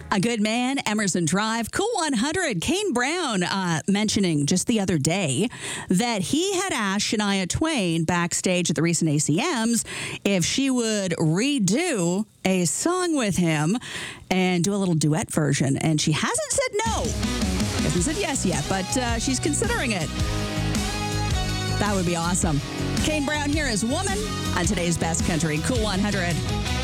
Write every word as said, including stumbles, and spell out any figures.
A Good Man, Emerson Drive, Cool one hundred. Kane Brown uh, mentioning just the other day that he had asked Shania Twain backstage at the recent A C Ms if she would redo a song with him and do a little duet version. And she hasn't said no. Hasn't said yes yet, but uh, she's considering it. That would be awesome. Kane Brown here is Woman on today's Best Country, Cool one hundred.